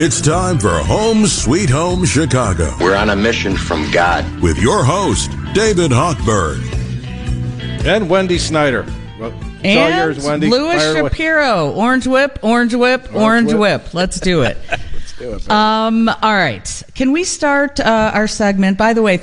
It's time for Home Sweet Home Chicago. We're on a mission from God. With your host, David Hochberg. And Wendy Snyder. Well, it's all yours, Wendy. Louis Shapiro. Orange whip, orange whip, orange whip. Let's do it. Let's do it. All right. Can we start our segment? By the way,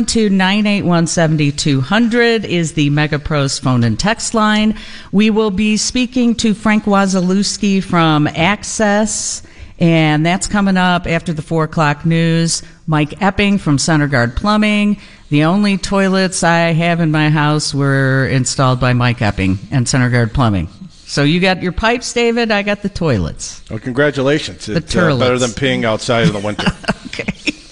312-981-7200 is the MegaPros phone and text line. We will be speaking to Frank Wazalewski from Access, and that's coming up after the 4 o'clock news. Mike Epping from Center Guard Plumbing. The only toilets I have in my house were installed by Mike Epping and Center Guard Plumbing. So you got your pipes, David. I got the toilets. Well, congratulations. It's better than peeing outside in the winter. Okay.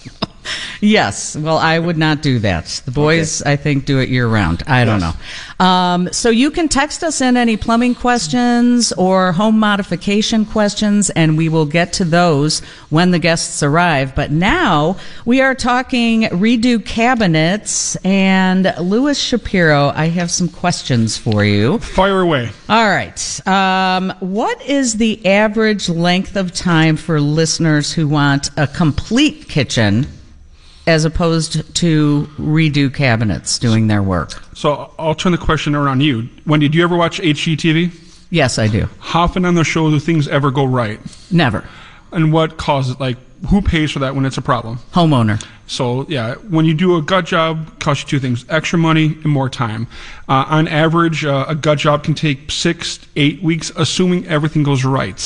Yes. Well, I would not do that. The boys, I think, do it year-round. I don't know. So you can text us in any plumbing questions or home modification questions, and we will get to those when the guests arrive. But now we are talking redo cabinets. And Louis Shapiro, I have some questions for you. Fire away. All right. What is the average length of time for listeners who want a complete kitchen as opposed to redo cabinets doing their work? So I'll turn the question around you. Wendy, do you ever watch HGTV? Yes, I do. How often on the show do things ever go right? Never. And what causes, who pays for that when it's a problem? Homeowner. So, yeah, when you do a gut job, it costs you two things: extra money and more time. On average, a gut job can take 6 to 8 weeks, assuming everything goes right.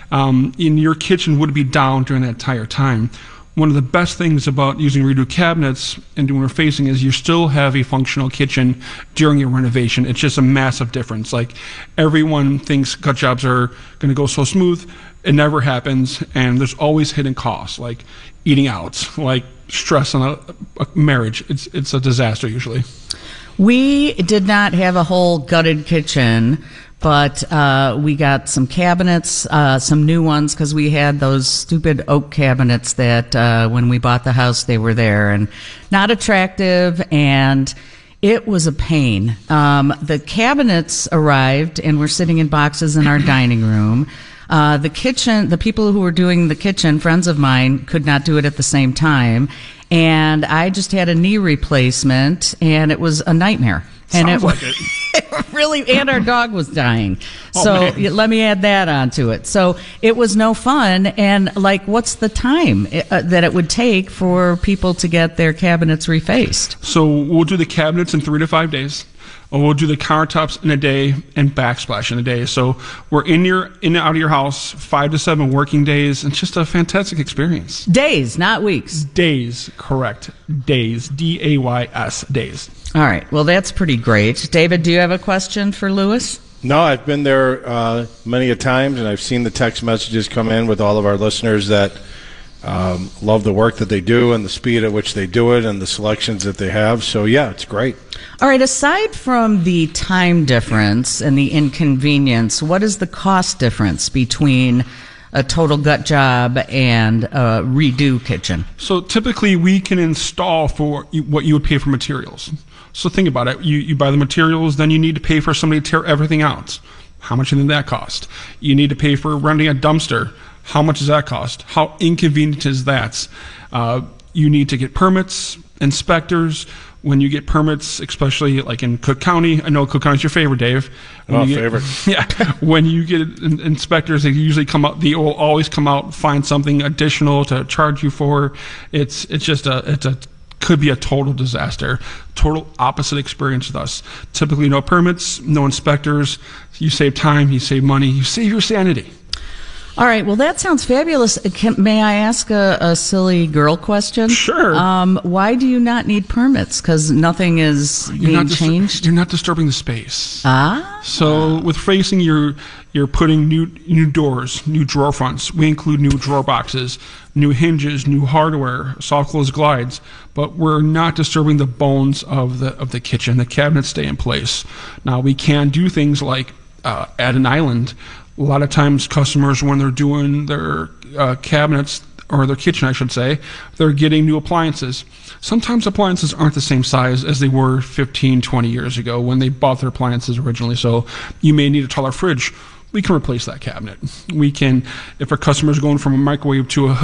In your kitchen would be down during that entire time. One of the best things about using redo cabinets and doing refacing is you still have a functional kitchen during your renovation. It's just a massive difference. Everyone thinks gut jobs are going to go so smooth. It never happens, and there's always hidden costs, like eating out, like stress on a marriage. It's a disaster usually. We did not have a whole gutted kitchen, but we got some cabinets, some new ones, because we had those stupid oak cabinets that when we bought the house, they were there and not attractive, and it was a pain. The cabinets arrived and were sitting in boxes in our dining room. The kitchen, the people who were doing the kitchen, friends of mine, could not do it at the same time. And I just had a knee replacement, and it was a nightmare. And Sounds like it. Really, and our dog was dying. Oh, So man. let me add that onto it. So it was no fun. And what's the time that it would take for people to get their cabinets refaced? So we'll do the cabinets in 3 to 5 days. Or we'll do the countertops in a day and backsplash in a day. So we're in and out of your house 5 to 7 working days. It's just a fantastic experience. Days, not weeks. Days, correct. Days. D-A-Y-S, days. All right. Well, that's pretty great. David, do you have a question for Louis? No, I've been there many a times, and I've seen the text messages come in with all of our listeners that love the work that they do and the speed at which they do it and the selections that they have. So, yeah, it's great. All right. Aside from the time difference and the inconvenience, what is the cost difference between a total gut job and a redo kitchen? So typically we can install for what you would pay for materials. So think about it. You buy the materials, then you need to pay for somebody to tear everything out. How much did that cost? You need to pay for renting a dumpster. How much does that cost? How inconvenient is that? You need to get permits, inspectors. When you get permits, especially like in Cook County, I know Cook County's your favorite, Dave. Favorite. Yeah. When you get inspectors, they usually come out. They will always come out, find something additional to charge you for. It's could be a total disaster. Total opposite experience with us. Typically, no permits, no inspectors. You save time, you save money, you save your sanity. All right. Well, that sounds fabulous. May I ask a silly girl question? Sure. Why do you not need permits? Because nothing is being changed? You're not disturbing the space. Ah. So with facing, you're putting new doors, new drawer fronts. We include new drawer boxes, new hinges, new hardware, soft close glides. But we're not disturbing the bones of the kitchen. The cabinets stay in place. Now we can do things like add an island. A lot of times customers, when they're doing their cabinets, or their kitchen, I should say, they're getting new appliances. Sometimes appliances aren't the same size as they were 15, 20 years ago when they bought their appliances originally. So you may need a taller fridge. we can replace that cabinet. We can, if our customer's going from a microwave to a